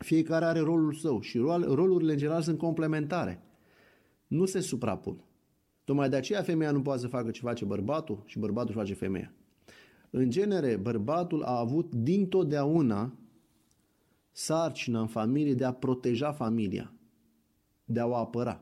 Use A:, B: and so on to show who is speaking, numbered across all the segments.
A: Fiecare are rolul său și rolurile în general sunt complementare. Nu se suprapun. Tocmai de aceea femeia nu poate să facă ce face bărbatul și bărbatul face femeia. În genere, bărbatul a avut dintotdeauna sarcina în familie de a proteja familia, de a o apăra.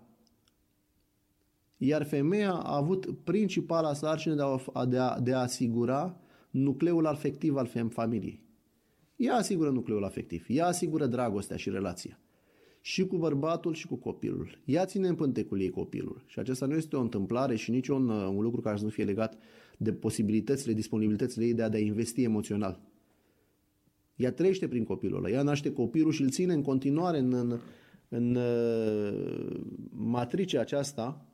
A: Iar femeia a avut principala sarcină de a asigura nucleul afectiv al familiei. Ea asigură nucleul afectiv, ea asigură dragostea și relația. Și cu bărbatul și cu copilul. Ea ține în pântecul ei copilul. Și acesta nu este o întâmplare și nici un lucru care să nu fie legat de posibilitățile, disponibilitățile ei de a investi emoțional. Ea trăiește prin copilul ăla. Ea naște copilul și îl ține în continuare în matricea aceasta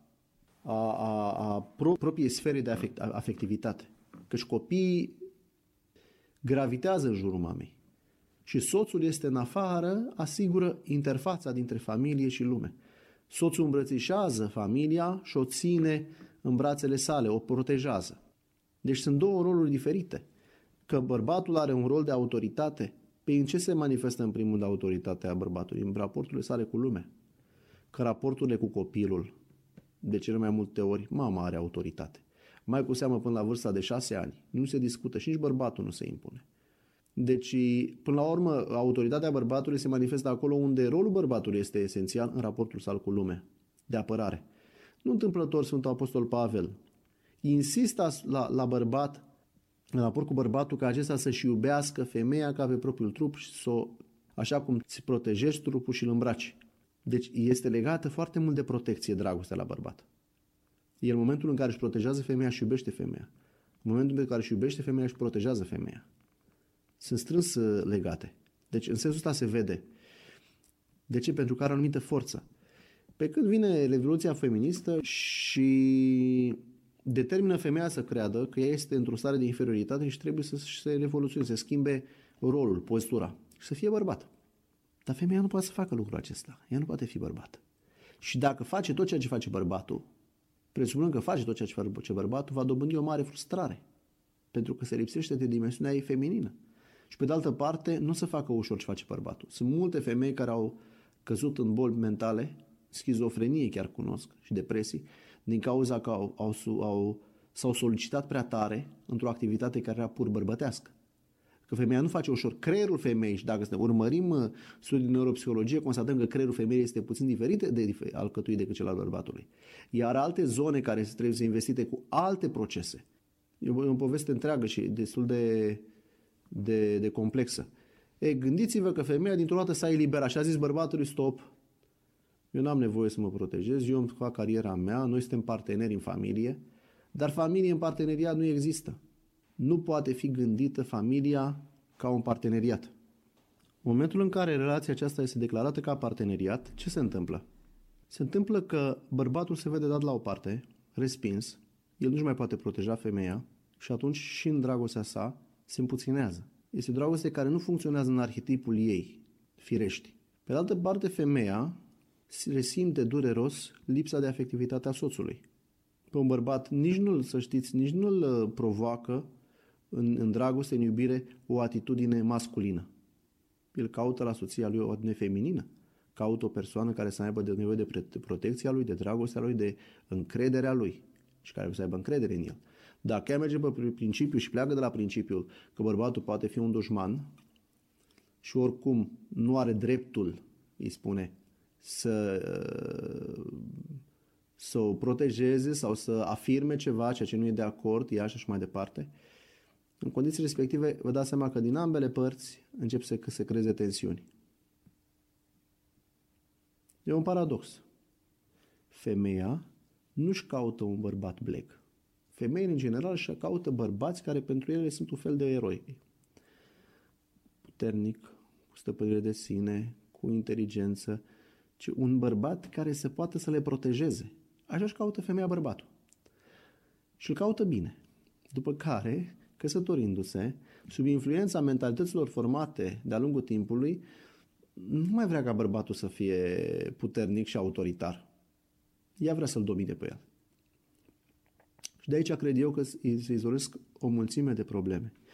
A: a propriei sfere de afectivitate. Căci copiii gravitează în jurul mamei. Și soțul este în afară, asigură interfața dintre familie și lume. Soțul îmbrățișează familia și o ține în brațele sale, o protejează. Deci sunt două roluri diferite. Că bărbatul are un rol de autoritate, pe în ce se manifestă în primul de autoritatea bărbatului? În raporturile sale cu lumea. Că raporturile cu copilul, de cele mai multe ori, mama are autoritate. Mai cu seamă până la vârsta de 6 ani. Nu se discută și nici bărbatul nu se impune. Deci, până la urmă, autoritatea bărbatului se manifestă acolo unde rolul bărbatului este esențial în raportul său cu lumea, de apărare. Nu întâmplător Sfântul Apostol Pavel insistă la bărbat, în raport cu bărbatul, ca acesta să-și iubească femeia ca pe propriul trup și așa cum îți protejezi trupul și îl îmbraci. Deci este legată foarte mult de protecție, dragostea la bărbat. E în momentul în care își protejează femeia și iubește femeia. În momentul în care își iubește femeia și protejează femeia. Sunt strâns legate. Deci în sensul ăsta se vede. De ce? Pentru că are o anumită forță. Pe când vine revoluția feministă și determină femeia să creadă că ea este într-o stare de inferioritate și trebuie să se revoluționeze, să schimbe rolul, postura și să fie bărbat. Dar femeia nu poate să facă lucrul acesta. Ea nu poate fi bărbat. Și dacă face tot ceea ce face bărbatul, presupunând că face tot ceea ce face bărbatul, va dobândi o mare frustrare. Pentru că se lipsește de dimensiunea ei feminină. Și pe de altă parte, nu se facă ușor ce face bărbatul. Sunt multe femei care au căzut în boli mentale, schizofrenie chiar cunosc și depresii, din cauza că s-au solicitat prea tare într-o activitate care era pur bărbătească. Că femeia nu face ușor. Creierul femeii, și dacă urmărim studii de neuropsihologie, constatăm că creierul femeii este puțin diferit de alcătuit decât cel al bărbatului. Iar alte zone care trebuie să investite cu alte procese. E o poveste întreagă și destul de complexă. Gândiți-vă că femeia dintr-o dată s-a eliberat și a zis bărbatului: stop, eu n-am nevoie să mă protejez, eu îmi fac cariera mea, noi suntem parteneri în familie, dar familie în parteneriat nu există. Nu poate fi gândită familia ca un parteneriat. În momentul în care relația aceasta este declarată ca parteneriat, ce se întâmplă? Se întâmplă că bărbatul se vede dat la o parte, respins, el nu-și mai poate proteja femeia și atunci și în dragostea sa se împuținează. Este o dragoste care nu funcționează în arhetipul ei, firești. Pe de altă parte, femeia resimte dureros lipsa de afectivitate a soțului. Pe un bărbat nici nu-l provoacă în dragoste, în iubire, o atitudine masculină. El caută la soția lui o atitudine feminină. Caută o persoană care să aibă nevoie de protecția lui, de dragostea lui, de încrederea lui și care să aibă încredere în el. Dacă ea merge pe principiu și pleacă de la principiul că bărbatul poate fi un dușman și oricum nu are dreptul, îi spune, să o protejeze sau să afirme ceva, ceea ce nu e de acord, ea și așa mai departe, în condiții respective vă dați seama că din ambele părți încep să se creeze tensiuni. E un paradox. Femeia nu-și caută un bărbat bleg. Femeile, în general, își caută bărbați care pentru ele sunt un fel de eroi. Puternic, cu stăpânire de sine, cu inteligență, ci un bărbat care se poate să le protejeze. Așa își caută femeia bărbatul. Și îl caută bine. După care, căsătorindu-se, sub influența mentalităților formate de-a lungul timpului, nu mai vrea ca bărbatul să fie puternic și autoritar. Ea vrea să-l domine pe el. Și de aici cred eu că se izolesc o mulțime de probleme.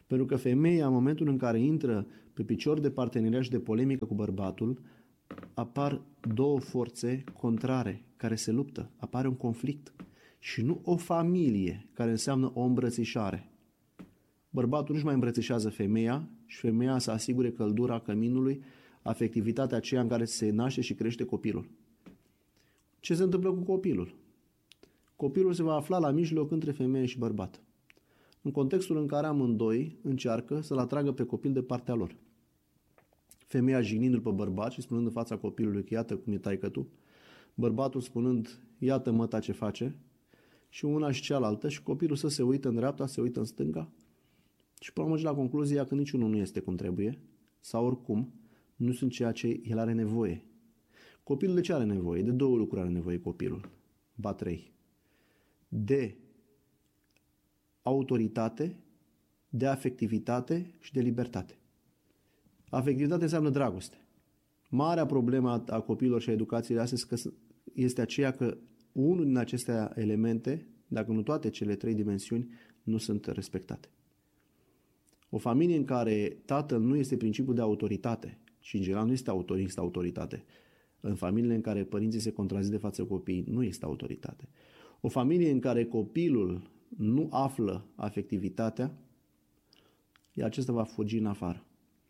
A: Pentru că femeia, în momentul în care intră pe picior de parteneriat și de polemică cu bărbatul, apar două forțe contrare care se luptă, apare un conflict și nu o familie care înseamnă o îmbrățișare. Bărbatul nu-și mai îmbrățișează femeia și femeia să asigure căldura căminului, afectivitatea aceea în care se naște și crește copilul. Ce se întâmplă cu copilul? Copilul se va afla la mijloc între femeie și bărbat, în contextul în care amândoi încearcă să-l atragă pe copil de partea lor. Femeia jignindu-l pe bărbat și spunând în fața copilului că iată cum e taică-tu, bărbatul spunând iată măta ce face, și una și cealaltă, și copilul să se uită în dreapta, se uită în stânga și până la concluzia că niciunul nu este cum trebuie sau oricum nu sunt ceea ce el are nevoie. Copilul de ce are nevoie? De două lucruri are nevoie copilul, ba trei. De autoritate, de afectivitate și de libertate. Afectivitate înseamnă dragoste. Marea problemă a copiilor și a educației astăzi este aceea că unul din aceste elemente, dacă nu toate cele trei dimensiuni, nu sunt respectate. O familie în care tatăl nu este principiul de autoritate și în general nu este autoritate, în familiile în care părinții se contrazic de față copiii, nu este autoritate. O familie în care copilul nu află afectivitatea, acesta va fugi în afară.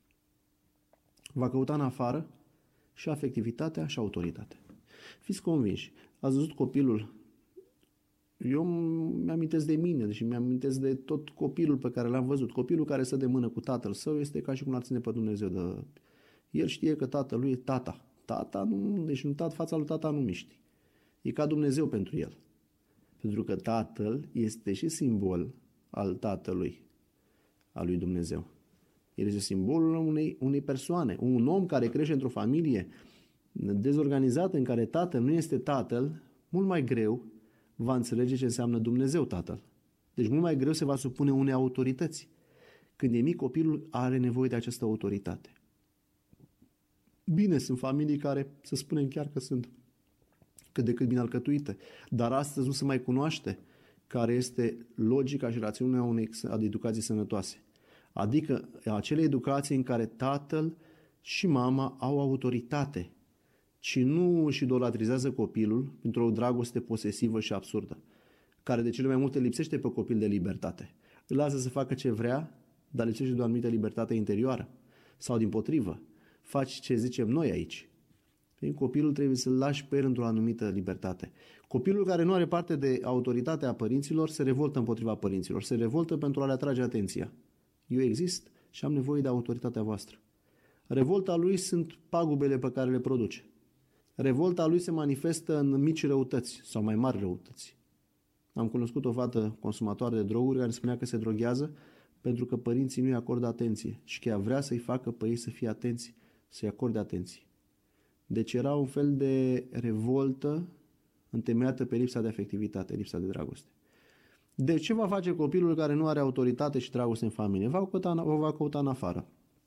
A: Va căuta în afară și afectivitatea și autoritatea. Fiți convinși, ați văzut copilul, eu mi-amintesc de mine, deși mi-amintesc de tot copilul pe care l-am văzut. Copilul care stă de mână cu tatăl său este ca și cum l-ar ține pe Dumnezeu de... El știe că tatălui e tata. Tata nu, deci în fața lui tata nu miști. E ca Dumnezeu pentru el. Pentru că tatăl este și simbol al tatălui, al lui Dumnezeu. El este simbolul unei persoane. Un om care crește într-o familie dezorganizată în care tatăl nu este tatăl, mult mai greu va înțelege ce înseamnă Dumnezeu tatăl. Deci mult mai greu se va supune unei autorități. Când e mic, copilul are nevoie de această autoritate. Bine, sunt familii care, să spunem chiar că sunt cât de cât bine alcătuite, dar astăzi nu se mai cunoaște care este logica și rațiunea unei educații sănătoase. Adică acele educații în care tatăl și mama au autoritate, ci nu își idolatrizează copilul într-o dragoste posesivă și absurdă, care de cele mai multe lipsește pe copil de libertate. Îl lasă să facă ce vrea, dar lipsește de o anumită libertate interioară. Sau dimpotrivă, faci ce zicem noi aici. Copilul trebuie să-l lași pe el într-o anumită libertate. Copilul care nu are parte de autoritatea părinților se revoltă împotriva părinților, se revoltă pentru a le atrage atenția. Eu exist și am nevoie de autoritatea voastră. Revolta lui sunt pagubele pe care le produce. Revolta lui se manifestă în mici răutăți sau mai mari răutăți. Am cunoscut o fată consumatoare de droguri care spunea că se droghează pentru că părinții nu îi acordă atenție și că ea vrea să-i facă pe ei să fie atenți, să-i acorde atenție. Deci era un fel de revoltă întemeiată pe lipsa de afectivitate, lipsa de dragoste. De ce va face copilul care nu are autoritate și dragoste în familie? O va căuta în afară.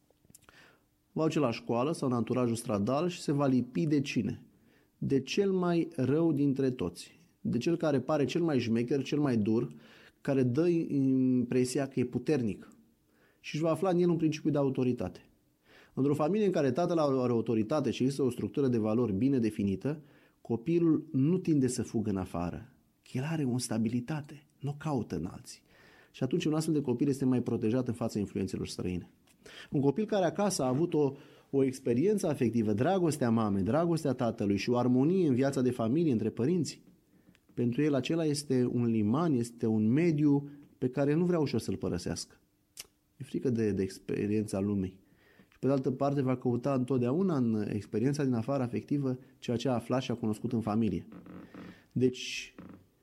A: Va duce la școală sau în anturajul stradal și se va lipi de cine? De cel mai rău dintre toți. De cel care pare cel mai șmecher, cel mai dur, care dă impresia că e puternic și își va afla în el un principiu de autoritate. Într-o familie în care tatăl are autoritate și există o structură de valori bine definită, copilul nu tinde să fugă în afară. El are o stabilitate, nu o caută în alții. Și atunci un astfel de copil este mai protejat în fața influențelor străine. Un copil care acasă a avut o experiență afectivă, dragostea mamei, dragostea tatălui și o armonie în viața de familie între părinți, pentru el acela este un liman, este un mediu pe care nu vrea ușor să-l părăsească. E frică de experiența lumii. Și pe de altă parte va căuta întotdeauna în experiența din afară afectivă ceea ce a aflat și a cunoscut în familie. Deci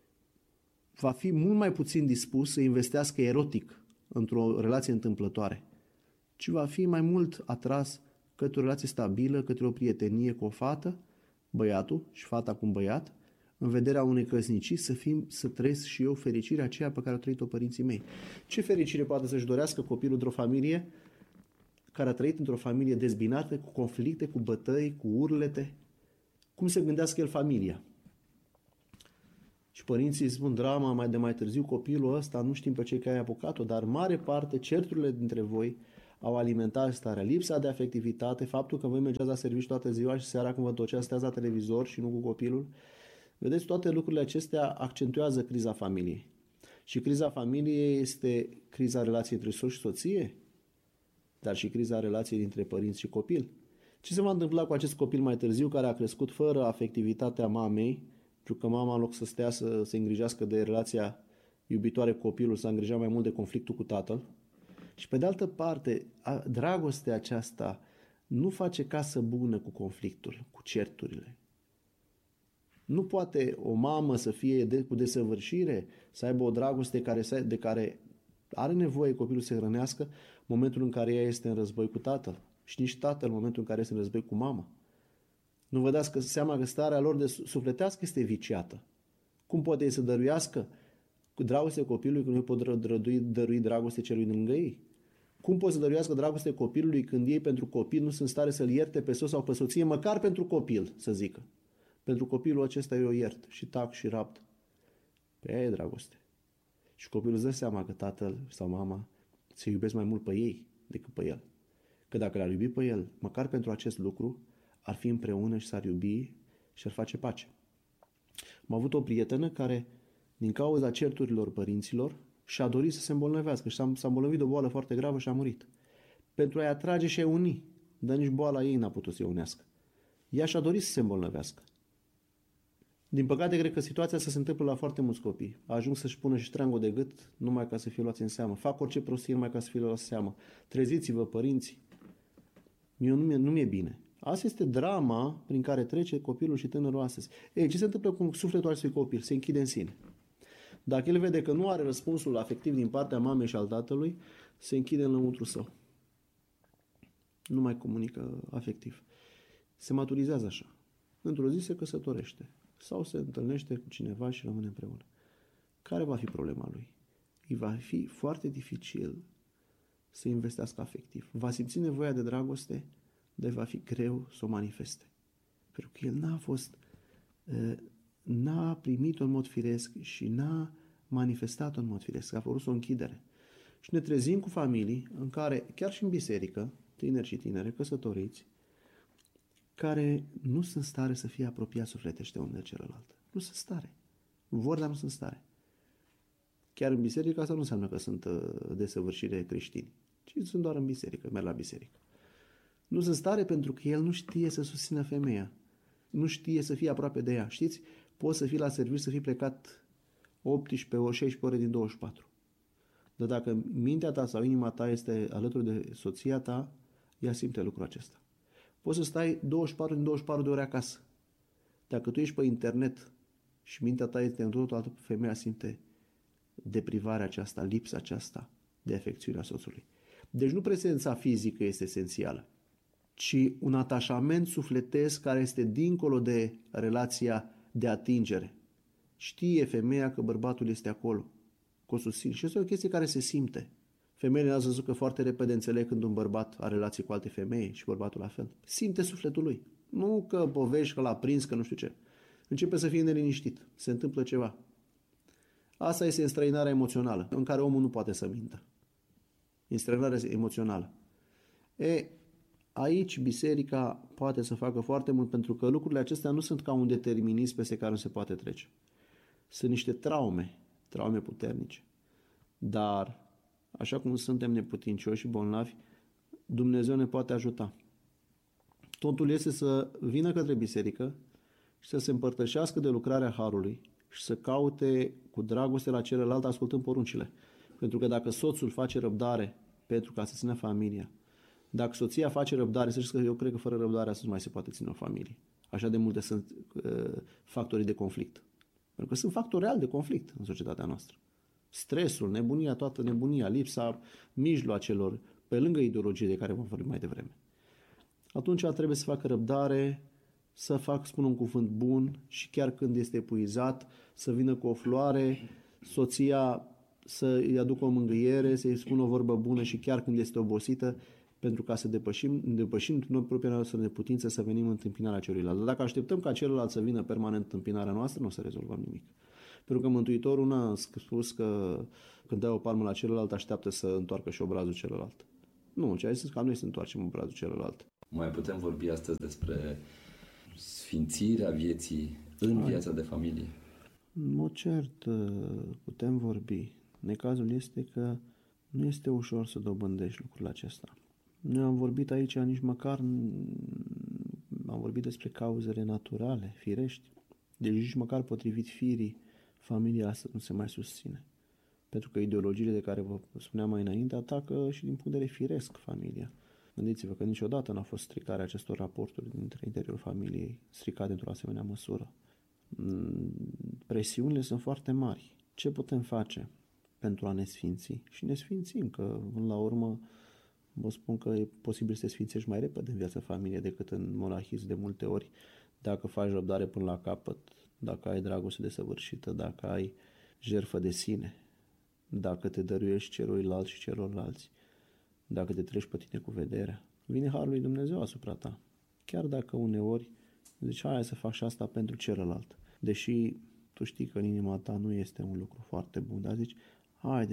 A: va fi mult mai puțin dispus să investească erotic într-o relație întâmplătoare, ci va fi mai mult atras către o relație stabilă, către o prietenie cu o fată, băiatul și fata cu un băiat, în vederea unei căsnicii să trăiesc și eu fericirea aceea pe care au trăit-o părinții mei. Ce fericire poate să-și dorească copilul într-o familie care a trăit într-o familie dezbinată, cu conflicte, cu bătăi, cu urlete? Cum se gândească el familia? Și părinții spun drama mai târziu, copilul ăsta, nu știm pe ce cai a apucat-o, dar mare parte, certurile dintre voi au alimentat starea, lipsa de afectivitate, faptul că voi mergeați la serviciu toată ziua și seara când vă întorceați stați la televizor și nu cu copilul. Vedeți, toate lucrurile acestea accentuează criza familiei. Și criza familiei este criza relației între soț și soție, dar și criza relației dintre părinți și copil. Ce se va întâmpla cu acest copil mai târziu care a crescut fără afectivitatea mamei, pentru că mama, în loc să stea să se îngrijească de relația iubitoare cu copilul, s-a îngrijat mai mult de conflictul cu tatăl? Și pe de altă parte, dragostea aceasta nu face casă bună cu conflictul, cu certurile. Nu poate o mamă să fie cu desăvârșire, să aibă o dragoste de care are nevoie copilul să se hrănească în momentul în care ea este în război cu tatăl. Și nici tatăl în momentul în care este în război cu mama. Nu vă dați seama că starea lor de sufletească este viciată. Cum poate ei să dăruiască cu dragoste copilului când nu pot dărui dragoste celui lângă ei? Cum pot să dăruiască dragoste copilului când ei pentru copil nu sunt în stare să-l ierte pe soț sau pe soție, măcar pentru copil, să zică. Pentru copilul acesta eu iert și tac și rapt. Pe aia e dragoste. Și copilul îți dă seama că tatăl sau mama se iubesc mai mult pe ei decât pe el. Că dacă l-ar iubi pe el, măcar pentru acest lucru, ar fi împreună și s-ar iubi și ar face pace. Am avut o prietenă care, din cauza certurilor părinților, și-a dorit să se îmbolnăvească și s-a îmbolnăvit de o boală foarte gravă și a murit. Pentru a-i atrage și a uni, dar nici boala ei n-a putut să-i unească. Ea și-a dorit să se îmbolnăvească. Din păcate, cred că situația asta se întâmplă la foarte mulți copii. Ajung să-și pună și treangul de gât numai ca să fie luați în seamă. Fac orice prostie numai ca să fie luați în seamă. Treziți-vă, părinți. Nu mi-e bine. Asta este drama prin care trece copilul și tânărul astăzi. Ei, ce se întâmplă cu sufletul acestui copil? Se închide în sine. Dacă el vede că nu are răspunsul afectiv din partea mamei și al tatălui, se închide în lăuntru său. Nu mai comunică afectiv. Se maturizează așa. Într-o zi se căsătorește. Sau se întâlnește cu cineva și rămâne împreună. Care va fi problema lui? Îi va fi foarte dificil să investească afectiv. Va simți nevoia de dragoste, dar va fi greu să o manifeste. Pentru că el n-a primit-o în mod firesc și n-a manifestat-o în mod firesc. A fost o închidere. Și ne trezim cu familii în care, chiar și în biserică, tineri și tinere, căsătoriți, care nu sunt stare să fie apropiați sufletește unul de celălalt. Nu sunt stare. Vor, dar nu sunt stare. Chiar în biserică asta nu înseamnă că sunt desăvârșire creștini, ci sunt doar în biserică, merg la biserică. Nu sunt stare pentru că el nu știe să susțină femeia. Nu știe să fie aproape de ea. Știți? Poți să fii la serviciu, să fii plecat 18 ori, 16 ore din 24. Dar dacă mintea ta sau inima ta este alături de soția ta, ea simte lucrul acesta. Poți să stai 24 din 24 de ore acasă. Dacă tu ești pe internet și mintea ta este în totul altă, femeia simte deprivarea aceasta, lipsa aceasta de afecțiunea soțului. Deci nu prezența fizică este esențială, ci un atașament sufletesc care este dincolo de relația de atingere. Știe femeia că bărbatul este acolo, că o susține. Și este o chestie care se simte. Femeile ați văzut că foarte repede înțeleg când un bărbat are relații cu alte femei și bărbatul la fel. Simte sufletul lui. Nu că povești, că l-a prins, că nu știu ce. Începe să fie neliniștit. Se întâmplă ceva. Asta este înstrăinarea emoțională, în care omul nu poate să mintă. Înstrăinarea emoțională. Aici biserica poate să facă foarte mult, pentru că lucrurile acestea nu sunt ca un determinism peste care nu se poate trece. Sunt niște traume puternice. Dar, așa cum suntem neputincioși și bolnavi, Dumnezeu ne poate ajuta. Totul este să vină către biserică și să se împărtășească de lucrarea Harului și să caute cu dragoste la celălalt ascultând poruncile. Pentru că dacă soțul face răbdare pentru ca să țină familia, dacă soția face răbdare, să știți că eu cred că fără răbdare astăzi nu mai se poate ține o familie. Așa de multe sunt factorii de conflict. Pentru că sunt factori reali de conflict în societatea noastră. Stresul, nebunia, toată nebunia, lipsa mijloacelor, pe lângă ideologie de care vom vorbi mai devreme. Atunci trebuie să facă răbdare, spună un cuvânt bun și chiar când este epuizat, să vină cu o floare, soția să-i aducă o mângâiere, să-i spună o vorbă bună și chiar când este obosită, pentru ca să depășim noi propria noastră neputință, să venim în întâmpinarea celuilalt. Dar dacă așteptăm ca celălalt să vină permanent în întâmpinarea noastră, nu o să rezolvăm nimic. Pentru că Mântuitorul n-a spus că când dai o palmă la celălalt, așteaptă să întoarcă și obrazul celălalt. Nu, ce a zis că noi să întoarcem obrazul celălalt.
B: Mai putem vorbi astăzi despre sfințirea vieții în viața de familie?
A: În mod cert putem vorbi. Necazul este că nu este ușor să dobândești lucrul acesta. Noi am vorbit aici nici măcar, am vorbit despre cauzele naturale, firești. Deci nici măcar potrivit firii, familia asta nu se mai susține. Pentru că ideologiile de care vă spuneam mai înainte atacă și din punct de vedere firesc familia. Gândiți-vă că niciodată n-a fost stricarea acestor raporturi dintre interiorul familiei, stricate într-o asemenea măsură. Presiunile sunt foarte mari. Ce putem face pentru a ne sfinți? Și ne sfințim, că la urmă vă spun că e posibil să te sfințești mai repede în viața familiei decât în monahism de multe ori, dacă faci răbdare până la capăt, dacă ai dragoste desăvârșită, dacă ai jertfă de sine, dacă te dăruiești celuilalt și celorlalți, dacă te treci pe tine cu vederea. Vine harul lui Dumnezeu asupra ta. Chiar dacă uneori zici, hai să fac și asta pentru celălalt. Deși tu știi că în inima ta nu este un lucru foarte bun, dar zici, haide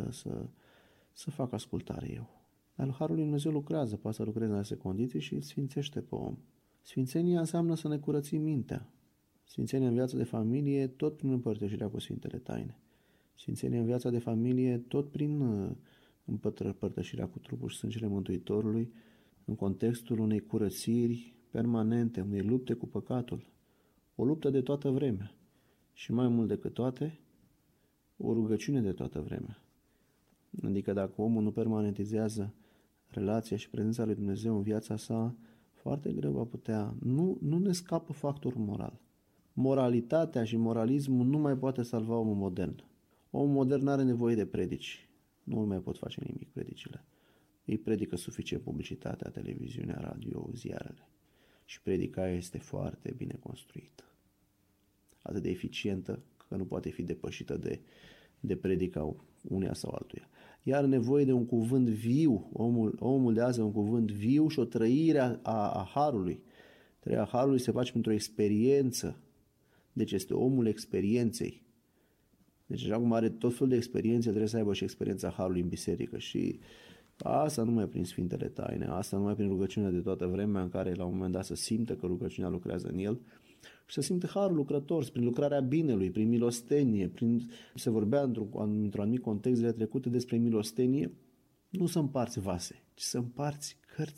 A: să fac ascultare eu. Dar harul lui Dumnezeu lucrează, poate să lucreze în aceste condiții și îl sfințește pe om. Sfințenia înseamnă să ne curățim mintea. Sfințenia în viața de familie tot prin împărtășirea cu Sfintele Taine. Sfințenia în viața de familie tot prin împărtășirea cu trupul și sângele Mântuitorului, în contextul unei curățiri permanente, unei lupte cu păcatul. O luptă de toată vremea. Și mai mult decât toate, o rugăciune de toată vremea. Adică dacă omul nu permanentizează relația și prezența lui Dumnezeu în viața sa, foarte greu va putea. Nu ne scapă factorul moral. Moralitatea și moralismul nu mai poate salva omul modern. Omul modern are nevoie de predici. Nu mai pot face nimic predicile. Îi predică suficient publicitatea, televiziunea, radio, ziarele. Și predica este foarte bine construită. Atât de eficientă că nu poate fi depășită de predica uneia sau altuia. Iar are nevoie de un cuvânt viu. Omul de azi are un cuvânt viu și o trăire a harului. Trăirea harului se face printr-o experiență. Deci este omul experienței. Deci așa cum are tot felul de experiențe, trebuie să aibă și experiența harului în biserică. Și asta numai prin Sfintele Taine, asta numai prin rugăciunea de toată vremea, în care la un moment dat să simtă că rugăciunea lucrează în el și să simtă harul lucrător, prin lucrarea binelui, prin milostenie, se vorbea într-un anumit context de trecute despre milostenie, nu să împarți vase, ci să împarți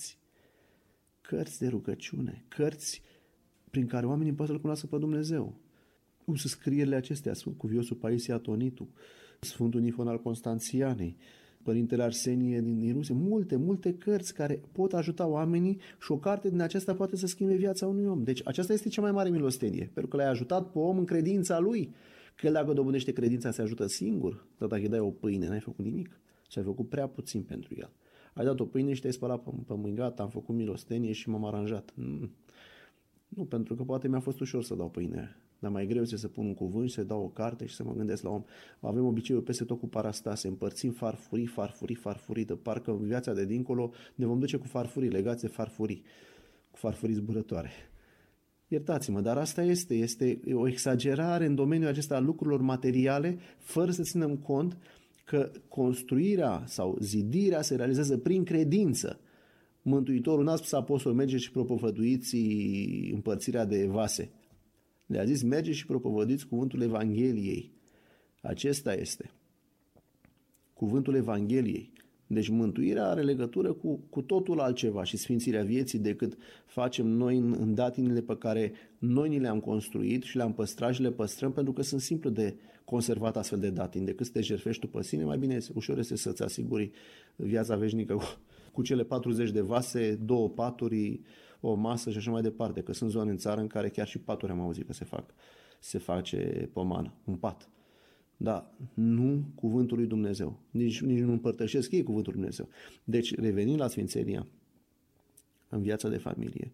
A: cărți de rugăciune, cărți prin care oamenii pot să-L cunoască pe Dumnezeu. Cum sunt scrierile acestea, Cuviosul Paisie Atonitu, Sfântul Nifon al Constanțianei, Părintele Arsenie din Irusie, multe cărți care pot ajuta oamenii și o carte din aceasta poate să schimbe viața unui om. Deci aceasta este cea mai mare milostenie, pentru că l-ai ajutat pe om în credința lui, că el dacă dobândește credința se ajută singur, dar dacă îi dai o pâine, n-ai făcut nimic și ai făcut prea puțin pentru el. Ai dat o pâine și te-ai spălat pe mâini, gata, am făcut milostenie și m-am aranjat. Nu, pentru că poate mi-a fost ușor să dau pâine, dar mai greu este să pun un cuvânt și să dau o carte și să mă gândesc la om. Avem obiceiul peste tot cu parastase, împărțim farfurii, de parcă în viața de dincolo ne vom duce cu farfurii, legați de farfurii, cu farfurii zburătoare. Iertați-mă, dar asta este o exagerare în domeniul acesta al lucrurilor materiale, fără să ținem cont că construirea sau zidirea se realizează prin credință. Mântuitorul n-a spus apostol, mergeți și propovăduiți împărțirea de vase. Le-a zis, mergeți și propovăduiți cuvântul Evangheliei. Acesta este cuvântul Evangheliei. Deci mântuirea are legătură cu totul altceva și sfințirea vieții decât facem noi în datinile pe care noi ni le-am construit și le-am păstrat și le păstrăm pentru că sunt simplu de conservat astfel de datini. Decât să te jertfești tu pe sine, mai bine ușor este să-ți asiguri viața veșnică cu cele 40 de vase, 2 paturi, o masă și așa mai departe. Că sunt zone în țară în care chiar și paturi am auzit că se face pomană, un pat. Da, nu cuvântul lui Dumnezeu. Nici nu împărtășesc ei cuvântul lui Dumnezeu. Deci, revenind la sfințenia în viața de familie,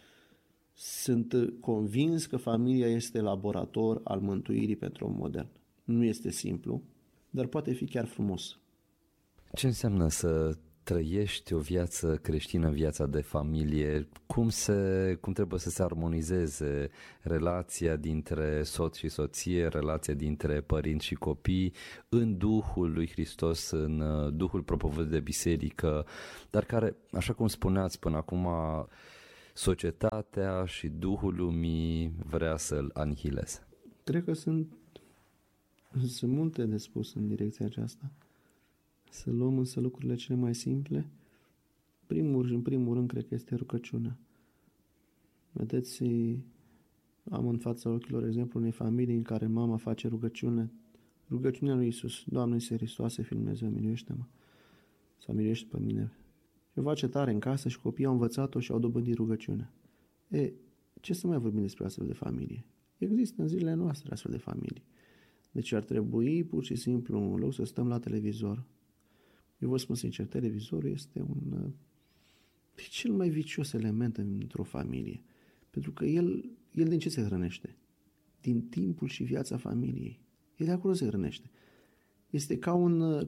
A: sunt convins că familia este laborator al mântuirii pentru om modern. Nu este simplu, dar poate fi chiar frumos.
B: Ce înseamnă să trăiești o viață creștină, viața de familie, cum trebuie să se armonizeze relația dintre soț și soție, relația dintre părinți și copii în Duhul lui Hristos, în Duhul propovăduit de biserică, dar care, așa cum spuneați până acum, societatea și Duhul lumii vrea să-l anihileze.
A: Cred că sunt multe de spus în direcția aceasta. Să luăm însă lucrurile cele mai simple. În primul rând, cred că este rugăciunea. Vedeți, am în fața ochilor exemplu unei familii în care mama face rugăciune. Rugăciunea lui Iisus: Doamne Iisuse Hristoase, Fiul lui Dumnezeu, miluiește-mă. Sau miluiește pe mine. Și o face tare în casă și copiii au învățat-o și au dobândit rugăciunea. Ce să mai vorbim despre astfel de familie? Există în zilele noastre astfel de familii. Deci ar trebui pur și simplu, în loc să stăm la televizor, eu vă spun sincer, televizorul este cel mai vicios element într-o familie. Pentru că el din ce se hrănește? Din timpul și viața familiei. El de acolo se hrănește. Este ca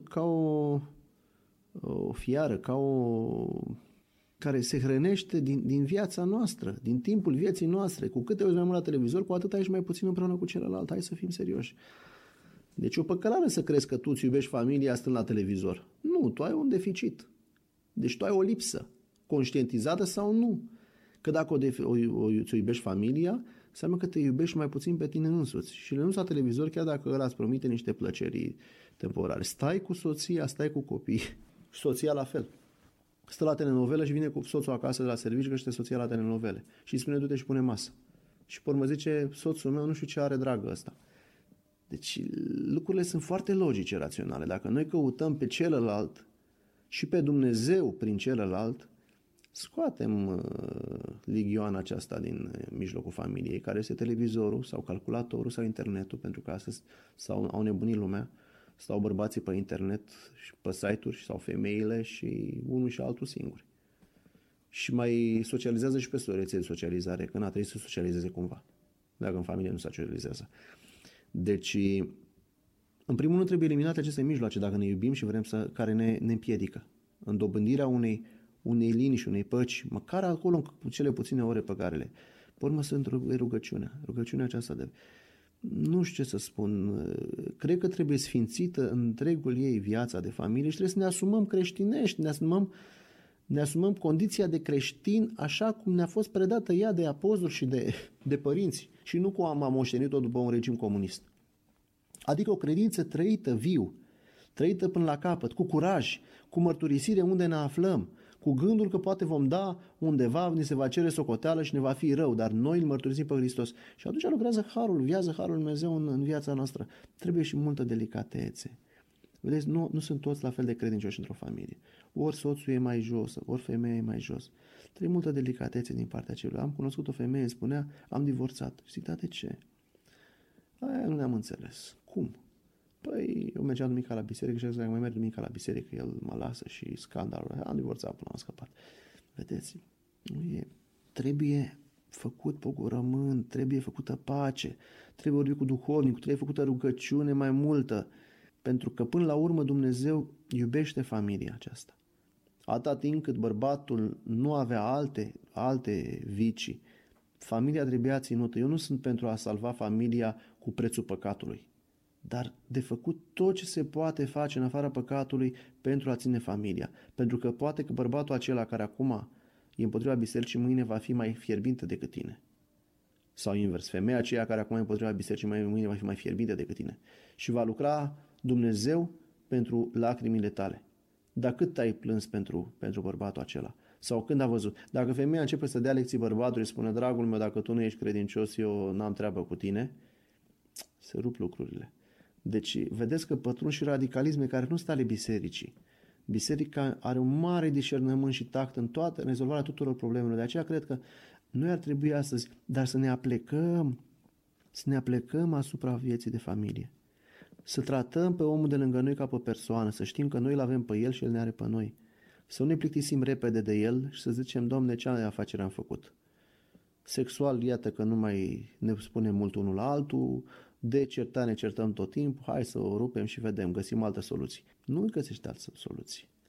A: o fiară, care se hrănește din viața noastră, din timpul vieții noastre. Cu câte uiți mai mult la televizor, cu atât ești mai puțin împreună cu celălalt. Hai să fim serioși. Deci e o păcălară să crezi că tu îți iubești familia stând la televizor. Nu, tu ai un deficit. Deci tu ai o lipsă, conștientizată sau nu. Că dacă îți iubești familia, înseamnă că te iubești mai puțin pe tine însuți. Și renunți la televizor chiar dacă ăla îți promite niște plăceri temporare. Stai cu soția, stai cu copii. Soția la fel. Stă la telenovelă și vine cu soțul acasă de la serviciu, că este soția la telenovele. Și îi spune: du-te și pune masă. Și pe urmă zice: soțul meu nu știu ce are dragă ăsta. Deci lucrurile sunt foarte logice, raționale. Dacă noi căutăm pe celălalt și pe Dumnezeu prin celălalt, scoatem ligioana aceasta din mijlocul familiei, care este televizorul sau calculatorul sau internetul, pentru că astăzi au nebunit lumea, stau bărbații pe internet și pe site-uri sau femeile și unul și altul singuri. Și mai socializează și pe rețele de socializare, că n-a trebuit să socializeze cumva, dacă în familie nu se socializează. Deci, în primul rând trebuie eliminate aceste mijloace, dacă ne iubim și vrem care ne împiedică. În dobândirea unei liniști, unei păci, măcar acolo în cele puține ore pe care le... Pe urmă sunt rugăciunea aceasta nu știu ce să spun, cred că trebuie sfințită întregul ei viața de familie și trebuie să ne asumăm creștinești, ne asumăm condiția de creștin așa cum ne-a fost predată ea de apostoli și de părinți și nu cum am moștenit-o după un regim comunist. Adică o credință trăită viu, trăită până la capăt, cu curaj, cu mărturisire unde ne aflăm, cu gândul că poate vom da undeva, ni se va cere socoteală și ne va fi rău, dar noi îl mărturisim pe Hristos. Și atunci lucrează harul, viază harul Lui Dumnezeu în viața noastră. Trebuie și multă delicatețe. Vedeți, nu sunt toți la fel de credincioși într-o familie. Ori soțul e mai jos, ori femeia e mai jos. Trebuie multă delicatețe din partea celor. Am cunoscut o femeie, îmi spunea: am divorțat. Și zic: da, de ce? Aia nu ne-am înțeles. Cum? Păi, eu mergeam duminica la biserică și zic: mai merg duminica la biserică, el mă lasă și scandalul. Am divorțat până am scăpat. Vedeți? Trebuie făcut pogorământ, trebuie făcută pace, trebuie vorbit cu duhovnicul, trebuie făcută rugăciune mai multă. Pentru că până la urmă Dumnezeu iubește familia aceasta. Atâta timp cât bărbatul nu avea alte vicii, familia trebuia ținută. Eu nu sunt pentru a salva familia cu prețul păcatului, dar de făcut tot ce se poate face în afara păcatului pentru a ține familia. Pentru că poate că bărbatul acela care acum e împotriva bisericii, mâine va fi mai fierbinte decât tine. Sau invers, femeia aceea care acum e împotriva bisericii, mâine va fi mai fierbinte decât tine. Și va lucra Dumnezeu pentru lacrimile tale. Dar cât ai plâns pentru bărbatul acela? Sau când a văzut? Dacă femeia începe să dea lecții bărbatului și spune: dragul meu, dacă tu nu ești credincios, eu n-am treabă cu tine, se rup lucrurile. Deci, vedeți că pătrund și radicalisme care nu sunt ale bisericii. Biserica are un mare discernământ și tact în rezolvarea tuturor problemelor. De aceea cred că noi ar trebui astăzi, dar să ne aplecăm asupra vieții de familie. Să tratăm pe omul de lângă noi ca pe persoană, să știm că noi îl avem pe el și el ne are pe noi. Să nu ne plictisim repede de el și să zicem: Doamne, ce afacere am făcut? Sexual, iată că nu mai ne spunem mult unul la altul, de certa ne certăm tot timpul, hai să o rupem și vedem, găsim alte soluții. Nu găsești alte soluții.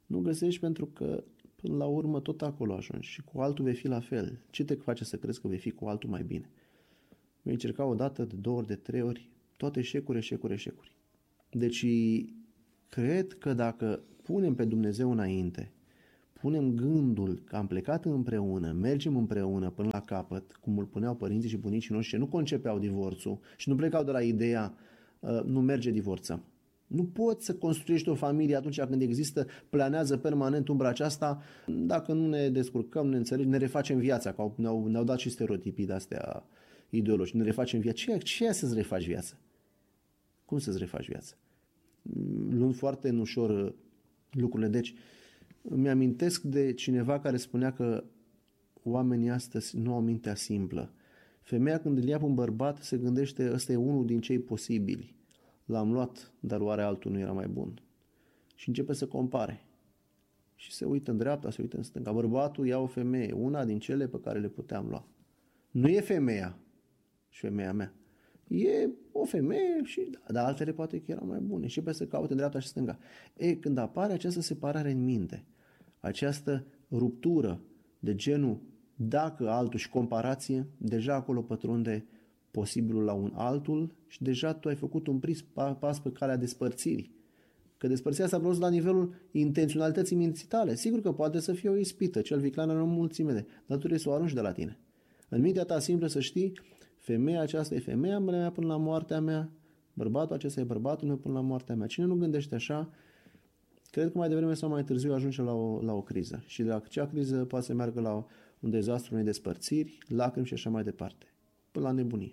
A: Nu găsești pentru că până la urmă tot acolo ajungi și cu altul vei fi la fel. Ce te face să crezi că vei fi cu altul mai bine? Vei încerca o dată, de 2 ori, de 3 ori, toate eșecuri. Deci, cred că dacă punem pe Dumnezeu înainte, punem gândul că am plecat împreună, mergem împreună până la capăt, cum îl puneau părinții și bunicii noștri, ce nu concepeau divorțul și nu plecau de la ideea nu merge, divorțăm. Nu poți să construiești o familie atunci când există, planează permanent umbra aceasta, dacă nu ne descurcăm, ne înțelegem, ne refacem viața, că ne-au dat și stereotipii de-astea ideologi, ne refacem viața. Ce e să-ți refaci viața? Cum să-ți refaci viața? Luând foarte în ușor lucrurile. Deci, îmi amintesc de cineva care spunea că oamenii astăzi nu au mintea simplă. Femeia când îl ia pe un bărbat se gândește, ăsta e unul din cei posibili. L-am luat, dar oare altul nu era mai bun? Și începe să compare. Și se uită în dreapta, se uită în stânga. Bărbatul ia o femeie, una din cele pe care le puteam lua. Nu e femeia și femeia mea. E o femeie și dar altele poate că erau mai bune. Și pe să caute în dreapta și stânga. Când apare această separare în minte, această ruptură de genul dacă altul și comparație, deja acolo pătrunde posibilul la un altul și deja tu ai făcut un pas pe calea despărțirii. Că despărțirea s-a produs la nivelul intenționalității minții tale. Sigur că poate să fie o ispită, cel viclean are o mulțime dar tu trebuie să o arunci de la tine. În mintea ta simplă să știi, femeia aceasta e femeia mea până la moartea mea, bărbatul acesta e bărbatul meu până la moartea mea. Cine nu gândește așa, cred că mai devreme sau mai târziu ajunge la o criză. Și de acea criză poate să meargă la un dezastru, unei despărțiri, lacrimi și așa mai departe. Până la nebunie.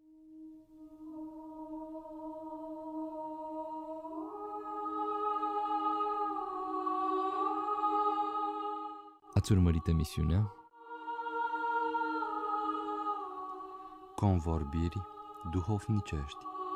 B: Ați urmărit emisiunea Convorbiri duhovnicești.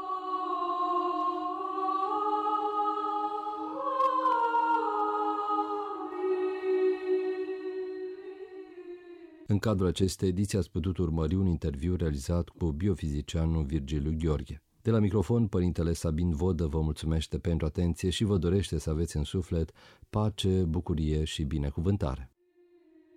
B: În cadrul acestei ediții ați putut urmări un interviu realizat cu biofizicianul Virgiliu Gheorghe. De la microfon, Părintele Sabin Vodă vă mulțumește pentru atenție și vă dorește să aveți în suflet pace, bucurie și binecuvântare.